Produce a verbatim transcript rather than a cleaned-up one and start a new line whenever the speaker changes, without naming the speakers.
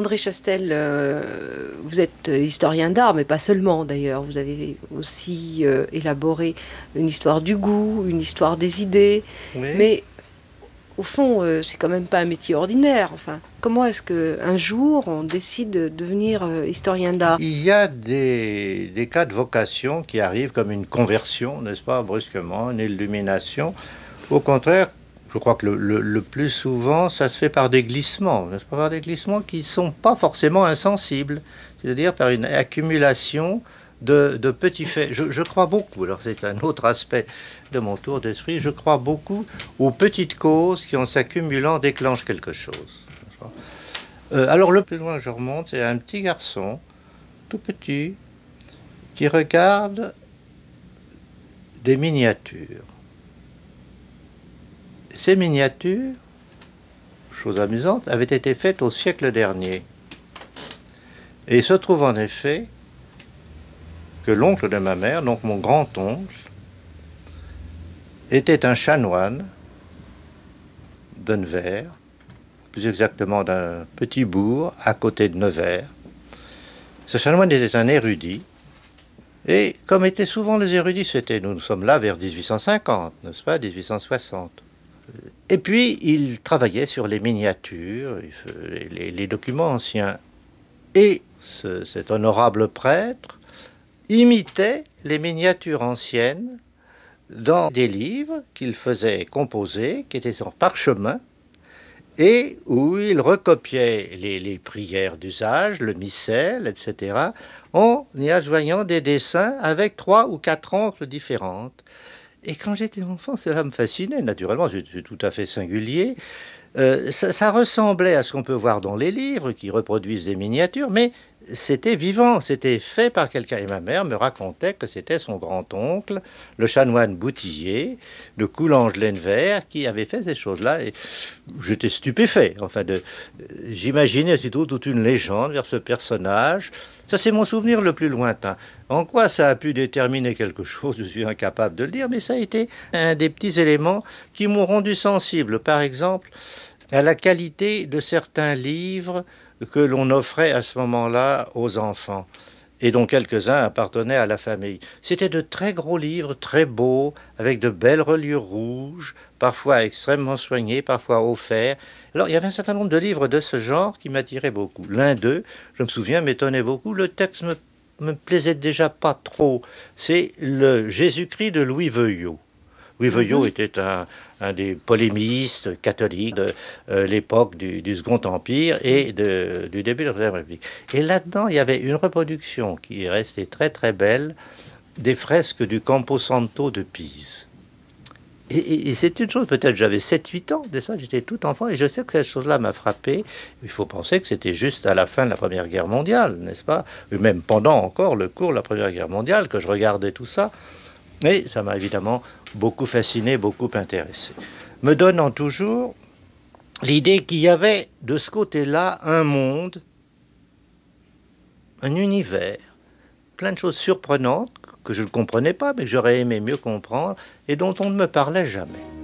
André Chastel, euh, vous êtes historien d'art, mais pas seulement d'ailleurs. Vous avez aussi euh, élaboré une histoire du goût, une histoire des idées.
Oui.
Mais au fond, euh, c'est quand même pas un métier ordinaire. Enfin, comment est-ce qu'un jour on décide de devenir euh, historien d'art?
Il y a des, des cas de vocation qui arrivent comme une conversion, n'est-ce pas, brusquement, une illumination. Au contraire, je crois que le, le- le plus souvent, ça se fait par des glissements, n'est-ce pas, par des glissements qui ne sont pas forcément insensibles, c'est-à-dire par une accumulation de, de petits faits. Je, je crois beaucoup, alors c'est un autre aspect de mon tour d'esprit, je crois beaucoup aux petites causes qui, en s'accumulant, déclenchent quelque chose. n'est-ce pas. Euh, alors le plus loin que je remonte, c'est un petit garçon, tout petit, qui regarde des miniatures. Ces miniatures, chose amusante, avaient été faites au siècle dernier. Et il se trouve en effet que l'oncle de ma mère, donc mon grand-oncle, était un chanoine de Nevers, plus exactement d'un petit bourg à côté de Nevers. Ce chanoine était un érudit, et comme étaient souvent les érudits, c'était, nous, nous sommes là vers dix-huit cent cinquante, n'est-ce pas, dix-huit cent soixante. Et puis, il travaillait sur les miniatures, les, les documents anciens. Et ce- cet honorable prêtre imitait les miniatures anciennes dans des livres qu'il faisait composer, qui étaient en parchemin, et où il recopiait les, les prières d'usage, le missel, et cetera, en y adjoignant des dessins avec trois ou quatre encres différentes. Et quand j'étais enfant, cela me fascinait, naturellement, c'est c'est tout à fait singulier. Euh, ça, ça ressemblait à ce qu'on peut voir dans les livres qui reproduisent des miniatures, mais c'était vivant, c'était fait par quelqu'un. Et ma mère me racontait que c'était son grand-oncle, le chanoine Boutillier, de Coulanges-Lenevert, qui avait fait ces choses-là. Et j'étais stupéfait. Enfin, de, j'imaginais aussitôt toute une légende vers ce personnage. Ça, c'est mon souvenir le plus lointain. En quoi ça a pu déterminer quelque chose, je suis incapable de le dire, mais ça a été un des petits éléments qui m'ont rendu sensible, par exemple, à la qualité de certains livres que l'on offrait à ce moment-là aux enfants, et dont quelques-uns appartenaient à la famille. C'étaient de très gros livres, très beaux, avec de belles reliures rouges, parfois extrêmement soignés, parfois au fer. Alors, il y avait un certain nombre de livres de ce genre qui m'attiraient beaucoup. L'un d'eux, je me souviens, m'étonnait beaucoup. Le texte me, me plaisait déjà pas trop. C'est le Jésus-Christ de Louis Veuillot. Louis Veuillot
Mhm.
était un, un des polémistes catholiques de euh, l'époque du, du Second Empire et de- du début de la Première République. Et là-dedans, il y avait une reproduction qui est restée très très belle des fresques du Campo Santo de Pise. Et, et- et c'est une chose, peut-être j'avais sept huit ans, des fois j'étais tout enfant, et je sais que cette chose-là m'a frappé. Il faut penser que c'était juste à la fin de la Première Guerre mondiale, n'est-ce pas? Et même pendant encore le cours de la Première Guerre mondiale, que je regardais tout ça. Mais ça m'a évidemment beaucoup fasciné, beaucoup intéressé. Me donnant toujours l'idée qu'il y avait de ce côté-là un monde, un univers, plein de choses surprenantes que je ne comprenais pas, mais que j'aurais aimé mieux comprendre et dont on ne me parlait jamais.